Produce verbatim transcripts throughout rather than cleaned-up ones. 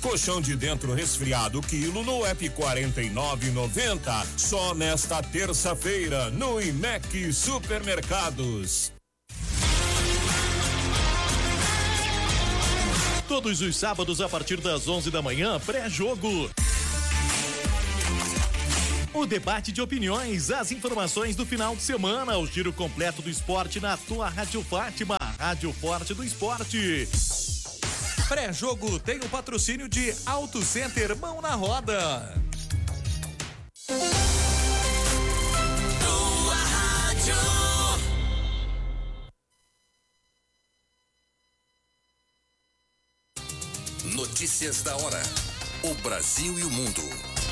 Colchão de dentro resfriado quilo no app quarenta e nove e noventa. Só nesta terça-feira no IMEC Supermercados. Todos os sábados a partir das onze da manhã, pré-jogo. O debate de opiniões, as informações do final de semana, o giro completo do esporte na tua Rádio Fátima, Rádio Forte do Esporte. Pré-jogo tem o patrocínio de Auto Center Mão na Roda. Tua Rádio. Notícias da hora. O Brasil e o mundo.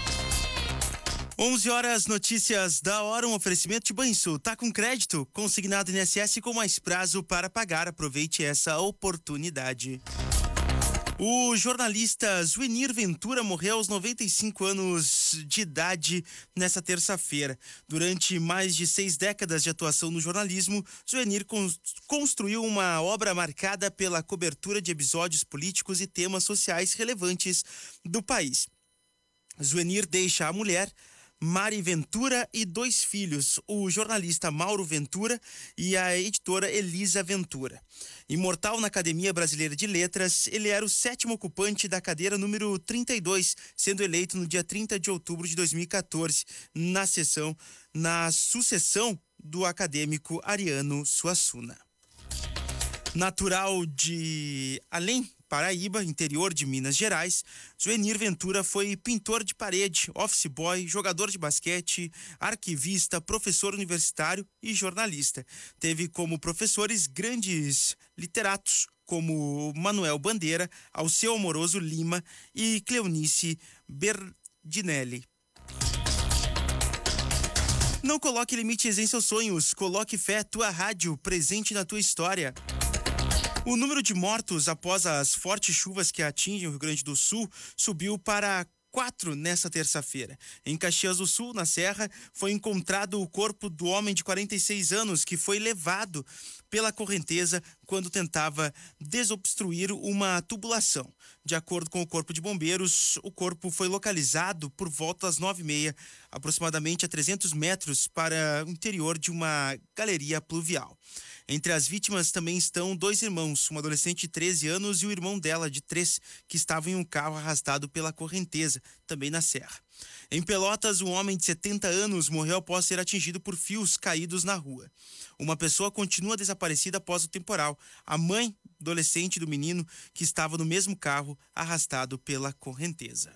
onze horas, notícias da hora, um oferecimento de Banrisul. Tá com crédito? Consignado I N S S com mais prazo para pagar. Aproveite essa oportunidade. O jornalista Zuenir Ventura morreu aos noventa e cinco anos de idade nessa terça-feira. Durante mais de seis décadas de atuação no jornalismo, Zuenir construiu uma obra marcada pela cobertura de episódios políticos e temas sociais relevantes do país. Zuenir deixa a mulher, Mari Ventura, e dois filhos, o jornalista Mauro Ventura e a editora Elisa Ventura. Imortal na Academia Brasileira de Letras, ele era o sétimo ocupante da cadeira número trinta e dois, sendo eleito no dia trinta de outubro de dois mil e quatorze, na sessão, na sucessão do acadêmico Ariano Suassuna. Natural de Além, Paraíba, interior de Minas Gerais, Zuenir Ventura foi pintor de parede, office boy, jogador de basquete, arquivista, professor universitário e jornalista. Teve como professores grandes literatos como Manuel Bandeira, Alceu Amoroso Lima e Cleonice Berdinelli. Não coloque limites em seus sonhos, coloque fé, tua rádio, presente na tua história. O número de mortos após as fortes chuvas que atingem o Rio Grande do Sul subiu para quatro nesta terça-feira. Em Caxias do Sul, na Serra, foi encontrado o corpo do homem de quarenta e seis anos que foi levado pela correnteza quando tentava desobstruir uma tubulação. De acordo com o Corpo de Bombeiros, o corpo foi localizado por volta das nove e meia, aproximadamente a trezentos metros para o interior de uma galeria pluvial. Entre as vítimas também estão dois irmãos, uma adolescente de treze anos e o irmão dela, de três, que estavam em um carro arrastado pela correnteza, também na Serra. Em Pelotas, um homem de setenta anos morreu após ser atingido por fios caídos na rua. Uma pessoa continua desaparecida após o temporal. A mãe adolescente do menino, que estava no mesmo carro, arrastado pela correnteza.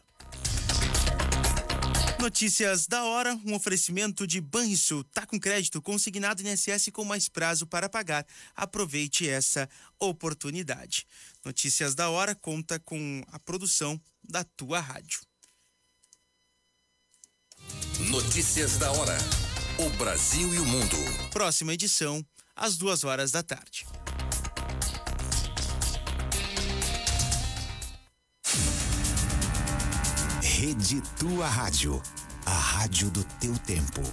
Notícias da hora, um oferecimento de Banrisul. Tá com crédito consignado I N S S com mais prazo para pagar. Aproveite essa oportunidade. Notícias da hora conta com a produção da tua rádio. Notícias da hora. O Brasil e o mundo. Próxima edição, às duas horas da tarde. Rede Tua Rádio, a rádio do teu tempo.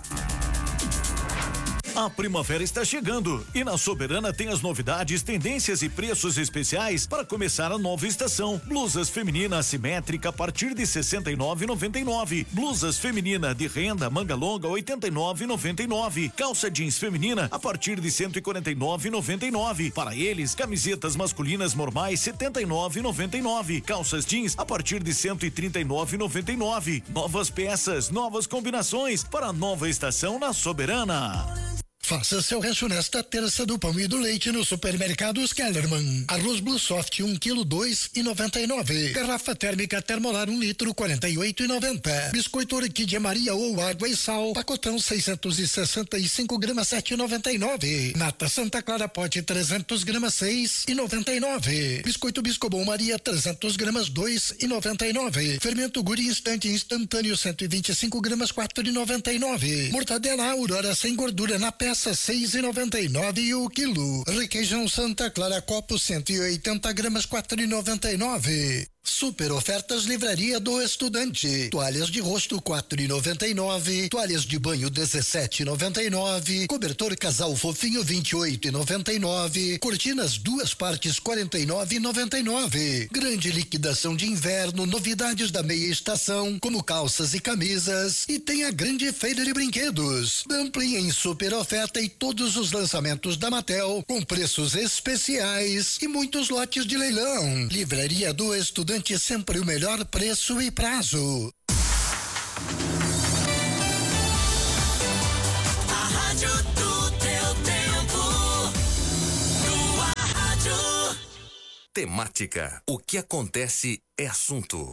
A primavera está chegando e na Soberana tem as novidades, tendências e preços especiais para começar a nova estação. Blusas feminina assimétrica a partir de sessenta e nove reais e noventa e nove. Blusas feminina de renda manga longa oitenta e nove reais e noventa e nove. Calça jeans feminina a partir de cento e quarenta e nove reais e noventa e nove. Para eles, camisetas masculinas normais setenta e nove reais e noventa e nove. Calças jeans a partir de cento e trinta e nove reais e noventa e nove. Novas peças, novas combinações para a nova estação na Soberana. Faça seu rancho nesta terça do pão e do leite no Supermercados Kellerman. Arroz Blue Soft um quilo dois e noventa e nove. Garrafa térmica Termolar um litro quarenta e oito e noventa. Biscoito Orquídea Maria ou água e sal pacotão seiscentos e sessenta e cinco gramas sete e noventa e nove. Nata Santa Clara pote trezentos gramas seis e noventa e nove. Biscoito Biscobon Maria trezentos gramas dois e noventa e nove. Fermento Guri Instante instantâneo cento e vinte e cinco gramas quatro e noventa e nove. Mortadela Aurora sem gordura na peça seis e noventa e nove o quilo. Requeijão Santa Clara copo cento e oitenta gramas quatro e noventa e nove. Super ofertas Livraria do Estudante. Toalhas de rosto quatro e noventa e nove, toalhas de banho dezessete e noventa e nove, cobertor casal fofinho vinte e oito e noventa e nove, cortinas duas partes quarenta e nove e noventa e nove. Grande liquidação de inverno, novidades da meia estação, como calças e camisas, e tem a grande feira de brinquedos. Dumpling em super oferta e todos os lançamentos da Mattel com preços especiais e muitos lotes de leilão. Livraria do Estudante, sempre o melhor preço e prazo. A rádio do teu tempo. Tua rádio. Temática. O que acontece é assunto.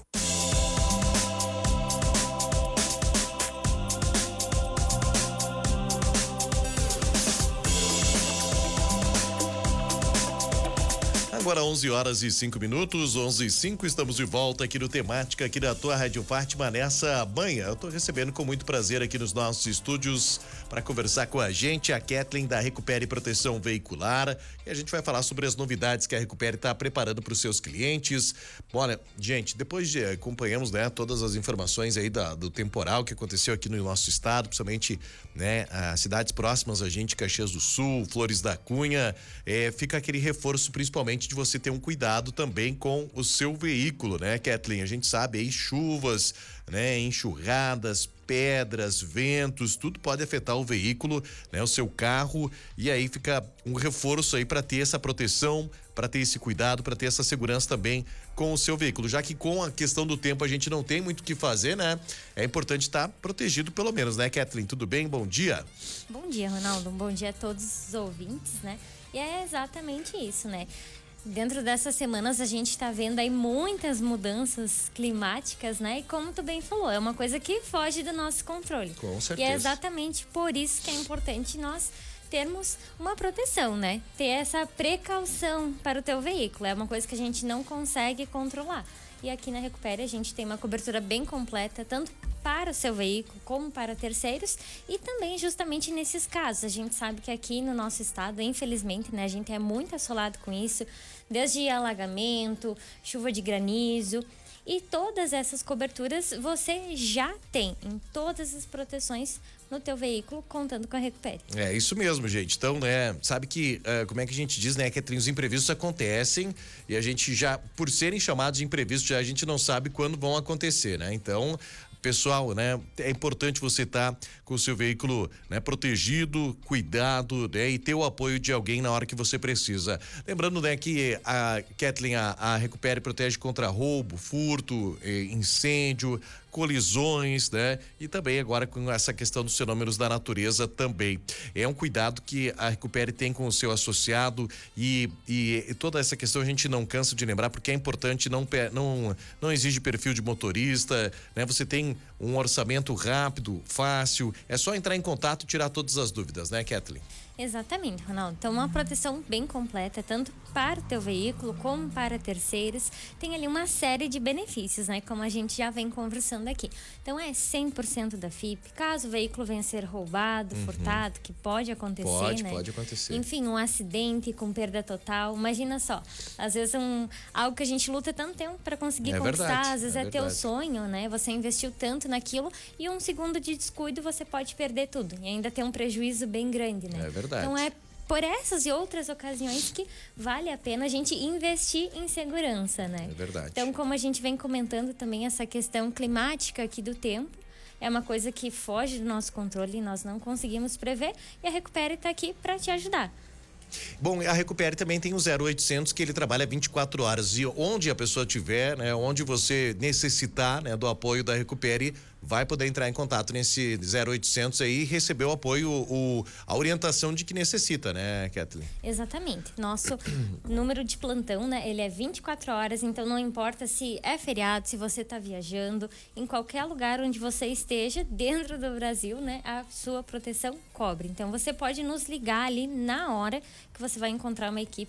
Agora onze horas e cinco minutos, onze e cinco, estamos de volta aqui no Temática, aqui da tua Rádio Fátima, nessa manhã. Eu tô recebendo com muito prazer aqui nos nossos estúdios para conversar com a gente, a Kathleen da Recupere Proteção Veicular, e a gente vai falar sobre as novidades que a Recupere está preparando para os seus clientes. Olha, gente, depois de acompanhamos, né, todas as informações aí da, do temporal que aconteceu aqui no nosso estado, principalmente, né, as cidades próximas a gente, Caxias do Sul, Flores da Cunha, é, fica aquele reforço principalmente de você ter um cuidado também com o seu veículo, né, Kathleen? A gente sabe aí chuvas, né, enxurradas, pedras, ventos, tudo pode afetar o veículo, né, o seu carro, e aí fica um reforço aí para ter essa proteção, para ter esse cuidado, para ter essa segurança também com o seu veículo, já que com a questão do tempo a gente não tem muito o que fazer, né? É importante estar protegido pelo menos, né, Kathleen? Tudo bem? Bom dia. Bom dia, Ronaldo. Um bom dia a todos os ouvintes, né? E é exatamente isso, né? Dentro dessas semanas a gente está vendo aí muitas mudanças climáticas, né? E como tu bem falou, é uma coisa que foge do nosso controle. Com certeza. E é exatamente por isso que é importante nós termos uma proteção, né? Ter essa precaução para o teu veículo. É uma coisa que a gente não consegue controlar. E aqui na Recupere a gente tem uma cobertura bem completa, tanto para o seu veículo como para terceiros, e também justamente nesses casos. A gente sabe que aqui no nosso estado, infelizmente, né, a gente é muito assolado com isso, desde alagamento, chuva de granizo, e todas essas coberturas você já tem em todas as proteções no teu veículo, contando com a Recupere. É isso mesmo, gente. Então, né, sabe que, uh, como é que a gente diz, né, que os imprevistos acontecem e a gente já, por serem chamados de imprevistos, já a gente não sabe quando vão acontecer, né? Então, pessoal, né, é importante você estar tá com o seu veículo, né, protegido, cuidado, né, e ter o apoio de alguém na hora que você precisa. Lembrando, né, que a Kathleen, a, a Recupere protege contra roubo, furto, eh, incêndio, colisões, né? E também agora com essa questão dos fenômenos da natureza também. É um cuidado que a Recupere tem com o seu associado e, e, e toda essa questão a gente não cansa de lembrar, porque é importante, não, não, não exige perfil de motorista, né? Você tem um orçamento rápido, fácil, é só entrar em contato e tirar todas as dúvidas, né, Kathleen? Exatamente, Ronaldo. Então, uma proteção bem completa, tanto para o teu veículo como para terceiros. Tem ali uma série de benefícios, né? Como a gente já vem conversando aqui. Então, é cem por cento da F I P. Caso o veículo venha a ser roubado, uhum. furtado, que pode acontecer, pode, né? Pode acontecer. Enfim, um acidente com perda total. Imagina só, às vezes um, algo que a gente luta tanto tempo para conseguir é conquistar, verdade, às vezes é, é verdade. teu sonho, né? Você investiu tanto naquilo e um segundo de descuido você pode perder tudo. E ainda ter um prejuízo bem grande, né? É verdade. Então, é por essas e outras ocasiões que vale a pena a gente investir em segurança, né? É verdade. Então, como a gente vem comentando também, essa questão climática aqui do tempo é uma coisa que foge do nosso controle e nós não conseguimos prever, e a Recupere está aqui para te ajudar. Bom, a Recupere também tem o zero oitocentos, que ele trabalha vinte e quatro horas, e onde a pessoa estiver, né, onde você necessitar, né, do apoio da Recupere, vai poder entrar em contato nesse zero oitocentos aí e receber o apoio, o, a orientação de que necessita, né, Kathleen? Exatamente. Nosso número de plantão, né, ele é vinte e quatro horas, então não importa se é feriado, se você está viajando, em qualquer lugar onde você esteja dentro do Brasil, né, a sua proteção cobre. Então você pode nos ligar ali na hora que você vai encontrar uma equipe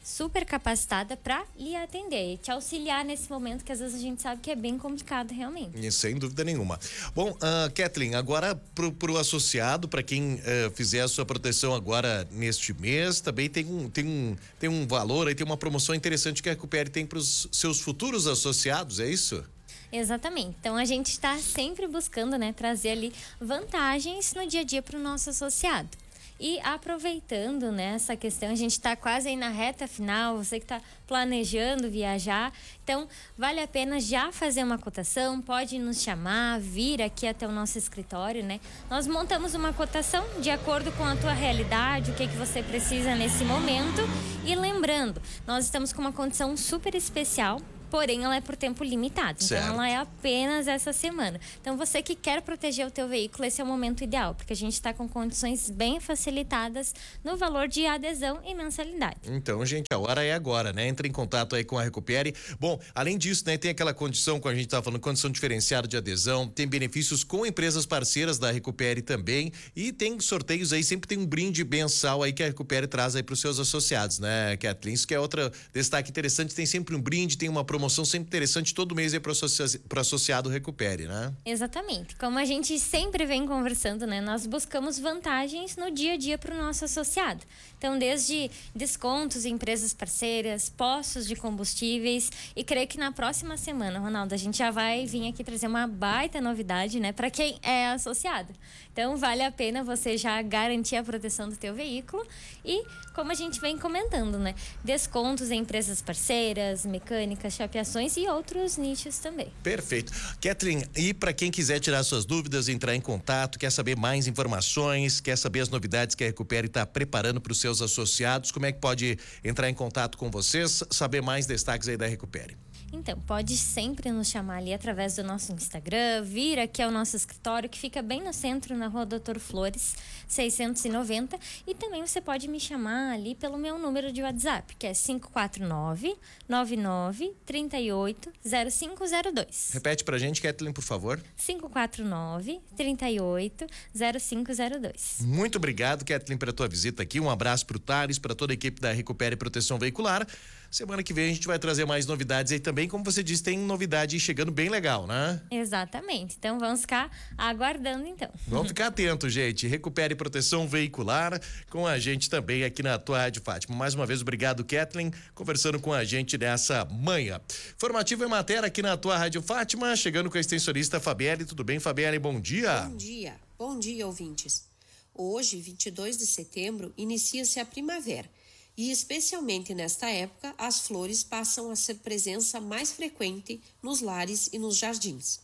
super capacitada para lhe atender e te auxiliar nesse momento que às vezes a gente sabe que é bem complicado realmente. E sem dúvida nenhuma. Bom, uh, Kathleen, agora pro, pro associado, para quem uh, fizer a sua proteção agora neste mês, também tem um, tem um, tem um valor aí, tem uma promoção interessante que a Recupere tem para os seus futuros associados, é isso? Exatamente. Então a gente está sempre buscando, né, trazer ali vantagens no dia a dia para o nosso associado. E aproveitando, né, essa questão, a gente está quase aí na reta final, você que está planejando viajar, então vale a pena já fazer uma cotação, pode nos chamar, vir aqui até o nosso escritório, né? Nós montamos uma cotação de acordo com a tua realidade, o que que você precisa nesse momento. E lembrando, nós estamos com uma condição super especial, porém ela é por tempo limitado, certo. Então ela é apenas essa semana. Então você que quer proteger o teu veículo, esse é o momento ideal, porque a gente está com condições bem facilitadas no valor de adesão e mensalidade. Então, gente, a hora é agora, né? Entre em contato aí com a Recupere. Bom, além disso, né, tem aquela condição, como a gente estava falando, condição diferenciada de adesão, tem benefícios com empresas parceiras da Recupere também, e tem sorteios aí, sempre tem um brinde mensal aí que a Recupere traz aí para os seus associados, né, Kathleen? Isso que é outro destaque interessante, tem sempre um brinde, tem uma promoção promoção sempre interessante todo mês aí para o associado Recupere, né? Exatamente. Como a gente sempre vem conversando, né? Nós buscamos vantagens no dia a dia para o nosso associado. Então, desde descontos em empresas parceiras, postos de combustíveis, e creio que na próxima semana, Ronaldo, a gente já vai vir aqui trazer uma baita novidade, né? Para quem é associado. Então, vale a pena você já garantir a proteção do teu veículo e, como a gente vem comentando, né? Descontos em empresas parceiras, mecânicas, chapeações e outros nichos também. Perfeito. Kathleen, e para quem quiser tirar suas dúvidas, entrar em contato, quer saber mais informações, quer saber as novidades que a Recupere está preparando para os seus associados, como é que pode entrar em contato com vocês, saber mais destaques aí da Recupere? Então, pode sempre nos chamar ali através do nosso Instagram, vir aqui ao nosso escritório, que fica bem no centro, na rua Doutor Flores, seiscentos e noventa. E também você pode me chamar ali pelo meu número de WhatsApp, que é cinco quatro nove, nove nove, três oito, zero cinco zero dois. Repete pra gente, Kathleen, por favor. cinco quatro nove, três oito, zero cinco zero dois. Muito obrigado, Kathleen, pela tua visita aqui. Um abraço pro Thales, para toda a equipe da Recupere Proteção Veicular. Semana que vem a gente vai trazer mais novidades aí também. Como você disse, tem novidade chegando bem legal, né? Exatamente. Então vamos ficar aguardando então. Vamos ficar atentos, gente. Recupere Proteção Veicular com a gente também aqui na tua Rádio Fátima. Mais uma vez, obrigado, Kathleen, conversando com a gente nessa manhã. Formativo em matéria aqui na tua Rádio Fátima, chegando com a extensionista Fabielle. Tudo bem, Fabielle? Bom dia. Bom dia. Bom dia, ouvintes. Hoje, vinte e dois de setembro, inicia-se a primavera. E, especialmente nesta época, as flores passam a ser presença mais frequente nos lares e nos jardins.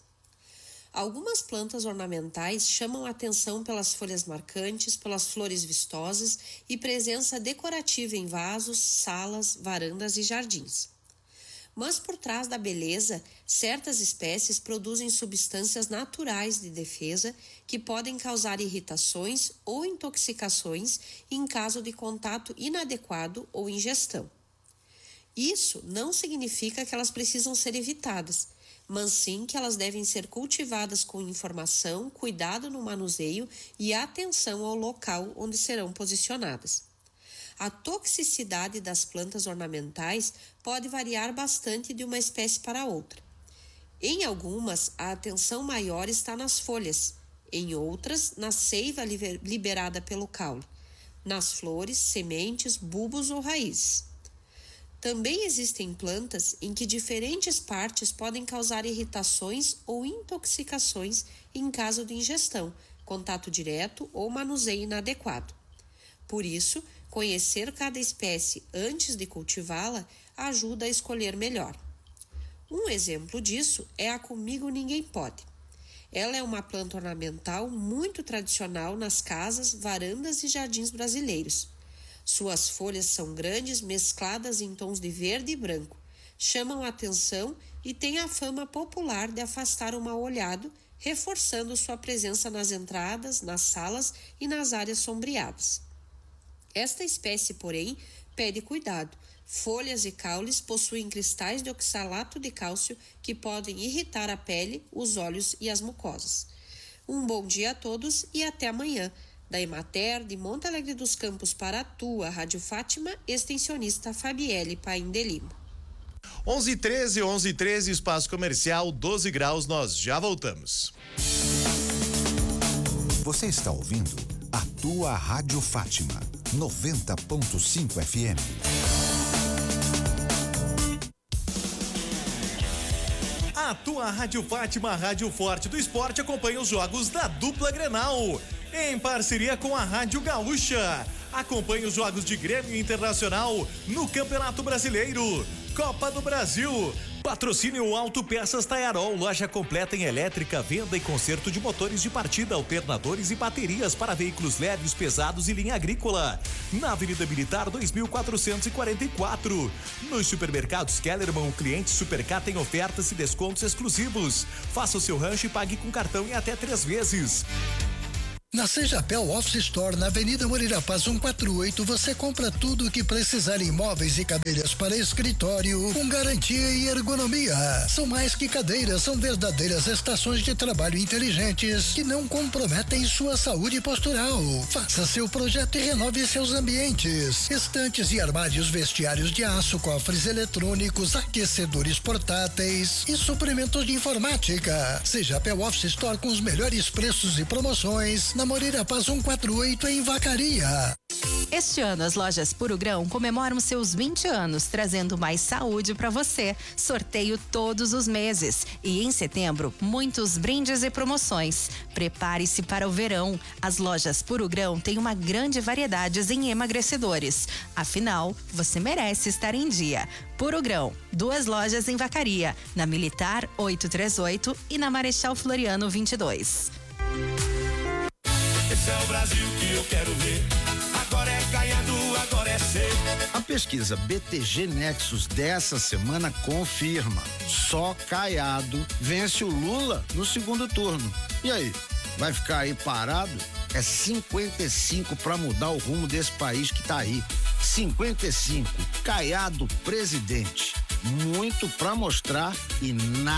Algumas plantas ornamentais chamam a atenção pelas folhas marcantes, pelas flores vistosas e presença decorativa em vasos, salas, varandas e jardins. Mas por trás da beleza, certas espécies produzem substâncias naturais de defesa que podem causar irritações ou intoxicações em caso de contato inadequado ou ingestão. Isso não significa que elas precisam ser evitadas, mas sim que elas devem ser cultivadas com informação, cuidado no manuseio e atenção ao local onde serão posicionadas. A toxicidade das plantas ornamentais pode variar bastante de uma espécie para outra. Em algumas, a atenção maior está nas folhas, em outras, na seiva liberada pelo caule, nas flores, sementes, bulbos ou raízes. Também existem plantas em que diferentes partes podem causar irritações ou intoxicações em caso de ingestão, contato direto ou manuseio inadequado. Por isso, conhecer cada espécie antes de cultivá-la ajuda a escolher melhor. Um exemplo disso é a Comigo Ninguém Pode. Ela é uma planta ornamental muito tradicional nas casas, varandas e jardins brasileiros. Suas folhas são grandes, mescladas em tons de verde e branco, chamam a atenção e têm a fama popular de afastar o mal olhado, reforçando sua presença nas entradas, nas salas e nas áreas sombreadas. Esta espécie, porém, pede cuidado. Folhas e caules possuem cristais de oxalato de cálcio que podem irritar a pele, os olhos e as mucosas. Um bom dia a todos e até amanhã. Da Emater, de Monte Alegre dos Campos para a tua Rádio Fátima, extensionista Fabielle Paim de Lima. onze e treze, onze e treze, espaço comercial, doze graus, nós já voltamos. Você está ouvindo a tua Rádio Fátima, noventa ponto cinco F M. A tua Rádio Fátima, Rádio Forte do Esporte, acompanha os jogos da dupla Grenal, em parceria com a Rádio Gaúcha. Acompanhe os jogos de Grêmio Internacional no Campeonato Brasileiro, Copa do Brasil. Patrocínio Autopeças Taiarol, loja completa em elétrica, venda e conserto de motores de partida, alternadores e baterias para veículos leves, pesados e linha agrícola. Na Avenida Militar dois mil quatrocentos e quarenta e quatro. Nos supermercados Kellerman, o cliente Supercar tem ofertas e descontos exclusivos. Faça o seu rancho e pague com cartão em até três vezes. Na Sejapel Office Store, na Avenida Moreira Paz cento e quarenta e oito, você compra tudo o que precisar em móveis e cadeiras para escritório, com garantia e ergonomia. São mais que cadeiras, são verdadeiras estações de trabalho inteligentes que não comprometem sua saúde postural. Faça seu projeto e renove seus ambientes. Estantes e armários, vestiários de aço, cofres eletrônicos, aquecedores portáteis e suprimentos de informática. Sejapel Office Store com os melhores preços e promoções na Moreira Paz cento e quarenta e oito, em Vacaria. Este ano, as lojas Puro Grão comemoram seus vinte anos, trazendo mais saúde para você. Sorteio todos os meses. E em setembro, muitos brindes e promoções. Prepare-se para o verão. As lojas Puro Grão têm uma grande variedade em emagrecedores. Afinal, você merece estar em dia. Puro Grão, duas lojas em Vacaria, na Militar oitocentos e trinta e oito e na Marechal Floriano vinte e dois. Esse é o Brasil que eu quero ver. Agora é Caiado, agora é ser. A pesquisa B T G Nexus dessa semana confirma: só Caiado vence o Lula no segundo turno. E aí, vai ficar aí parado? É cinquenta e cinco para mudar o rumo desse país que tá aí. cinquenta e cinco, Caiado presidente. Muito para mostrar e nada